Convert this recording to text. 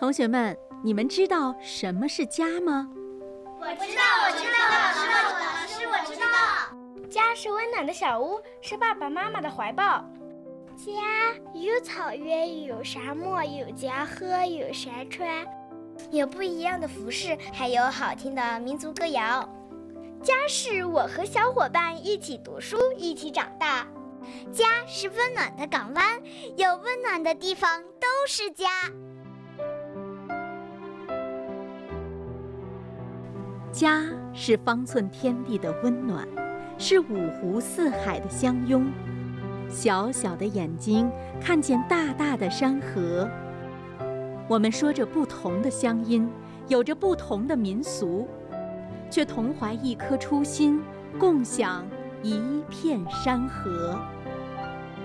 同学们，你们知道什么是家吗？ 我知道，老师，我知道。 家是温暖的小屋，是爸爸妈妈的怀抱。 家有草原，有沙漠，有江河，有山川， 有不一样的服饰，还有好听的民族歌谣。 家是我和小伙伴一起读书，一起长大。 家是温暖的港湾，有温暖的地方都是家。 家是方寸天地的温暖，是五湖四海的相拥。小小的眼睛看见大大的山河。我们说着不同的乡音，有着不同的民俗，却同怀一颗初心，共享一片山河。